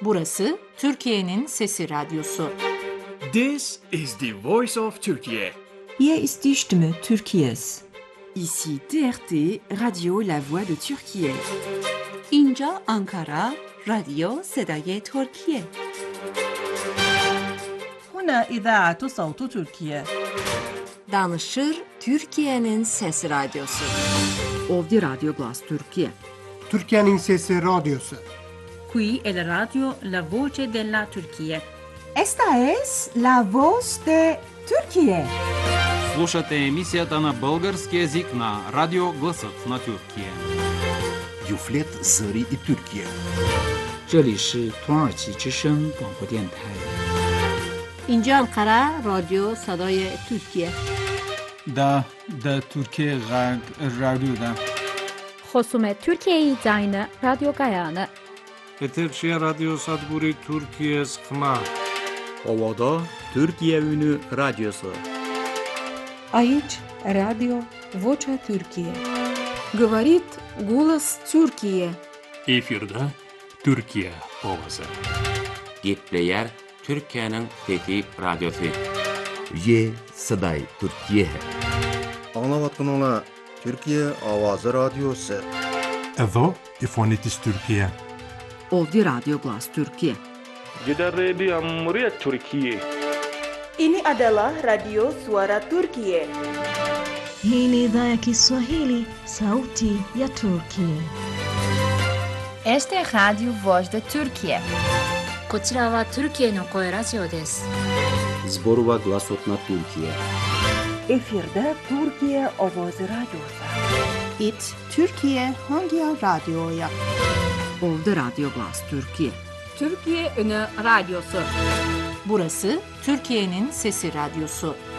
Burası Türkiye'nin Sesi Radyosu. This is the voice of Turkey. Hier ist die Stimme Türkiye's. Ici TRT, Radio La Voix de Türkiye. اینجا آنکارا، رادیو صدای ترکیه. هنا إذاعة صوت تركيا. Danışır Türkiye'nin Sesi Radyosu. Ovdje Radio Glas Türkiye. Türkiye'nin Sesi Radyosu. Qui è la radio La Voce della Turchia. Esta es la voz de Türkiye. Слушате емисията на български език на Радио Гласът на Türkiye. Юфлет Зари и Türkiye. 这里是土耳其之声广播电台。 اینجا انقره رادیو صدای ترکیه. دا Türkiye رادیو. خصوم ترکیه زاین رادیو گایانه. Eterçe Radyo Sadburi Türkiye Skma. Ovada Türkiye Ünü Radyosu. Aici Radio Vocea Türkiye. Говорит голос Türkiye. Efirde Türkiye ovası. Gitleyer Türkiye'nin Fethi Radyosu. Ye Saday Türkiye. Anlavatınla Türkiye Avazı Radyosu. Evo İfonitis Türkiye. Ovdje Radio Glas Türkiye. Jeda Radio Muryat Türkiye. Ini adalah Radio Suara Turkiye. Hii ni idhaa ya Kiswahili, sauti ya Turkiye. Este es Radio Voz de Turkiye. こちらはトルキエの声ラジオです。 Zborova Glasot na Türkiye. Efirde Türkiye Avazı Radyosu. It Türkiye hangi radyoya? Ovdje Radio Glas Türkiye. Türkiye Ünü Radyosu. Burası Türkiye'nin Sesi Radyosu.